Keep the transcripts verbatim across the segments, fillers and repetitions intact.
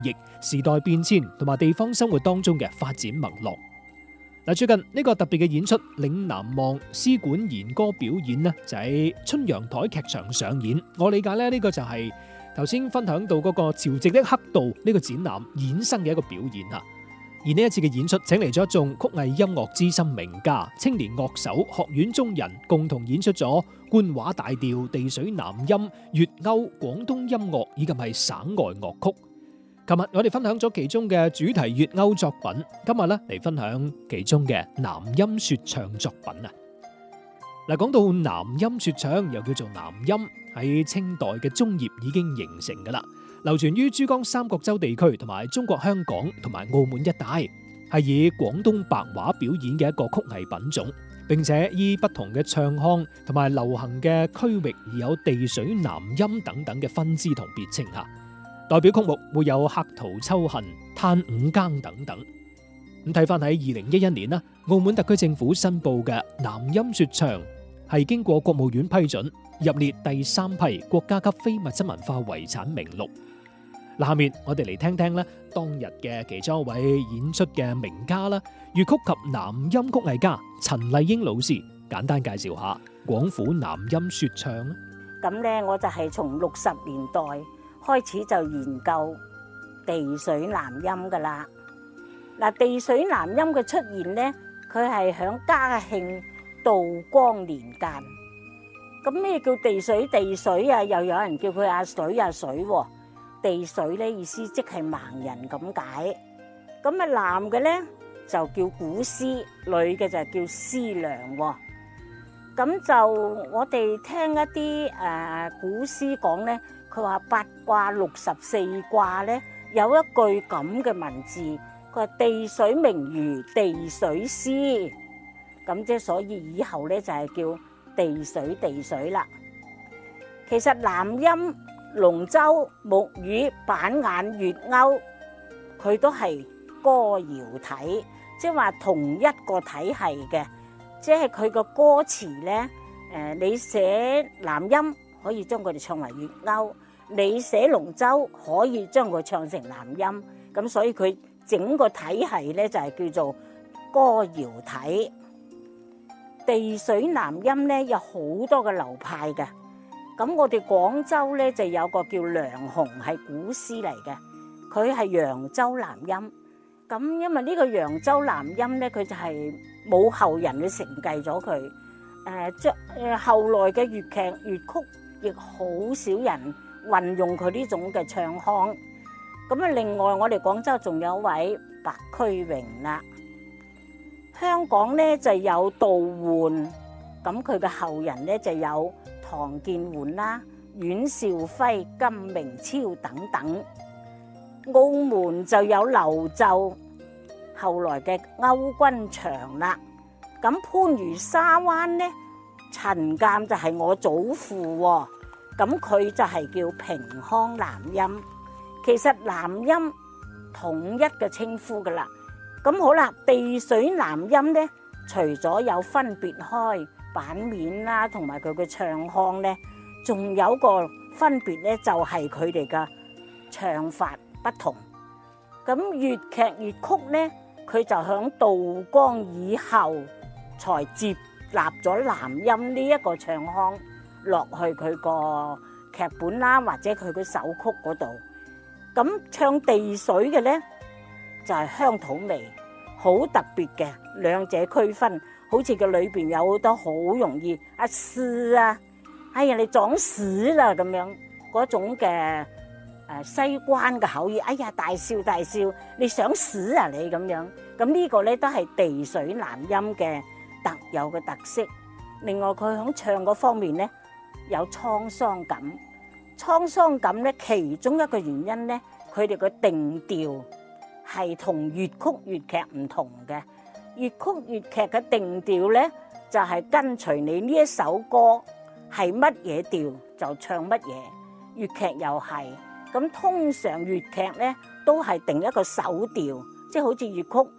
役、時代變遷同埋地方生活當中嘅發展脈絡。嗱，最近呢個特別嘅演出《嶺南望》絲管弦歌表演呢，就喺春陽台劇場上演。我理解咧，呢個就係頭先分享到嗰個潮汐的刻度呢個展覽衍生嘅一個表演啊。而呢一次嘅演出，請嚟咗一眾曲藝音樂資深名家、青年樂手、學院中人，共同演出咗官話大調、地水南音、粵謳、廣東音樂以及係省外樂曲。琴日我哋分享咗其中嘅主題粵謳作品，今日咧嚟分享其中嘅南音說唱作品啊！嗱，講到南音說唱，又叫做南音，喺清代嘅中葉已經形成噶啦，流傳於珠江三角洲地區同埋中國香港同埋澳門一帶，係以廣東白話表演嘅一個曲藝品種，並且依不同嘅唱腔同埋流行嘅區域而有地水南音等等嘅分支同別稱啊！代表曲目會有客途秋恨、嘆五更等等。咁睇翻喺二零一一年啦，澳門特區政府申報嘅南音說唱係經過國務院批准入列第三批國家級非物質文化遺產名錄。嗱，下面我哋嚟聽聽咧當日嘅其中一位演出嘅名家啦，粵曲及南音曲藝家陳麗英老師，簡單介紹下廣府南音說唱。 咁咧，我就係從六十年代開始就研究地水南音噶啦。嗱，地水南音嘅出現咧，佢係響嘉慶道光年間。咁咩叫地水？地水啊，又有人叫佢阿水阿水喎。地水咧意思即係盲人咁解。咁啊男嘅咧就叫古詩，女嘅就叫師娘喎。咁就我哋聽一啲誒古詩講咧，佢話八卦六十四卦咧有一句咁嘅文字，佢話地水明如地水師，咁即係所以以後咧就係叫地水地水啦。其實南音、龍舟、木魚、板眼、粵謳，佢都係歌謠體，即係話同一個體系嘅。即係佢個歌詞咧，誒，你寫南音可以將佢哋唱為粵謳，你寫龍舟可以將佢唱成南音，咁所以佢整個體系咧就係叫做歌謠體。地水南音咧有好多個流派嘅，咁我哋廣州咧就有個叫梁鴻，係古詩嚟嘅，佢係揚州南音。咁因為呢個揚州南音咧，佢就係冇後人去承繼咗佢。誒，將誒後來嘅粵劇粵曲亦好少人運用佢呢種嘅唱腔。咁啊，另外我哋廣州仲有位白駒榮啦。香港咧就有杜煥，咁佢嘅後人咧就有唐建煥啦、阮兆輝、金明超等等。澳門就有劉奏，後來嘅歐君祥啦。咁番禺沙灣咧，陳鑑就係我祖父喎，咁佢就係叫平腔南音。其實南音統一嘅稱呼噶啦。咁好啦，地水南音咧，除咗有分別開版面啦，同埋佢嘅唱腔咧，仲有個分別咧，就係佢哋嘅唱法不同。咁粵劇粵曲咧，佢就響道光以後才接納咗南音呢一個唱腔落去佢個劇本啦，或者佢嘅首曲嗰度。咁唱地水嘅咧，就係鄉土味，好特別嘅，兩者區分。好似佢裏邊有好多好容易啊屎啊，哎呀你撞屎啦咁樣嗰種嘅誒西關嘅口語，哎呀大笑大笑，你想死啊你咁樣。咁呢個咧都係地水南音嘅特有嘅特色。另外佢響唱嗰方面咧有滄桑感，滄桑感咧其中一個原因咧，佢哋個定調係同粵曲粵劇唔同嘅。粵曲粵劇嘅定調咧就係跟隨你呢一首歌係乜嘢調就唱乜嘢，粵劇又係。咁通常粵劇咧都係定一個首調，即係好似粵曲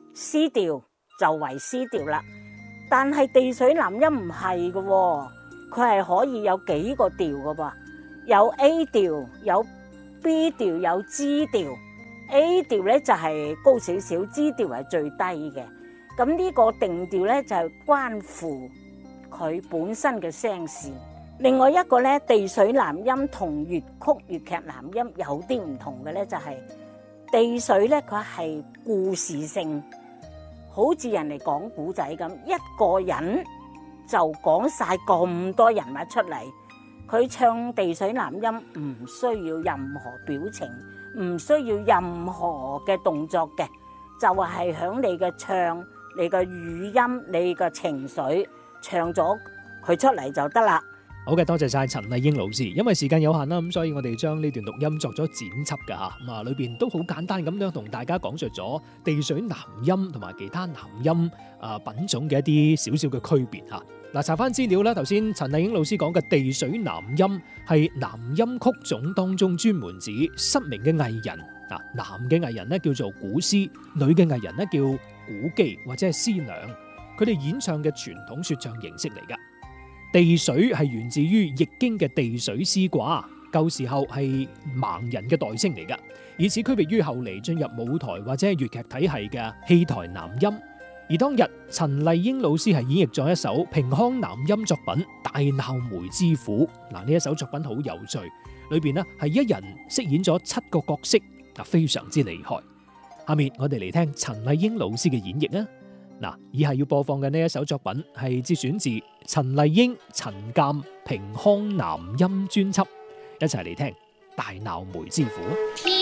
C 調就為 C 調啦。但係地水南音唔係嘅，佢係可以有幾個調嘅噃，有 A 調、有 B 調、有 G 調， A 調咧就係高少少，G 調係最低嘅。咁呢個定調咧就係關乎佢本身嘅聲線。另外一個咧，地水南音同粵曲粵劇南音有啲唔同嘅咧，就係地水咧佢係故事性，好似人哋講古仔咁，一個人就講晒咁多人物出嚟。佢唱地水南音唔需要任何表情，唔需要任何嘅動作嘅，就係響你嘅唱、你嘅語音、你嘅情緒唱咗佢出嚟就得啦。 好嘅，多謝晒陳麗英老師。因為時間有限啦，咁所以我哋將呢段錄音作咗剪輯㗎嚇。咁啊，裏邊都好簡單咁樣同大家講述咗地水南音同埋其他南音啊品種嘅一啲少少嘅區別嚇。嗱，查翻資料啦，頭先陳麗英老師講嘅地水南音係南音曲種當中專門指失明嘅藝人。嗱，男嘅藝人呢叫做古詩，女嘅藝人呢叫古姬或者係師娘。佢哋演唱嘅傳統說唱形式嚟㗎。地水係源自於易經嘅地水師卦，舊時候係盲人嘅代稱嚟㗎，以此區別於後嚟進入舞台或者係粵劇體系嘅戲台南音。而當日陳麗英老師係演繹咗一首平腔南音作品《大鬧梅之虎》。嗱，呢一首作品好有趣，裏邊呢係一人飾演咗七個角色，嗱，非常之厲害。下面我哋嚟聽陳麗英老師嘅演繹啊！嗱，以下要播放嘅呢一首作品係節選自陳麗英、陳鑑平腔南音專輯，一齊嚟聽《大鬧梅之虎》。